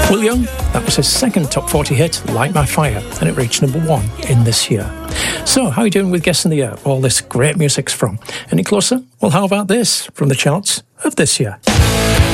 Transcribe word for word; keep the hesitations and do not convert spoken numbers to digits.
Will Young, that was his second top forty hit, Light My Fire, and it reached number one in this year. So, how are you doing with guessing the year all this great music's from? Any closer? Well, how about this from the charts of this year?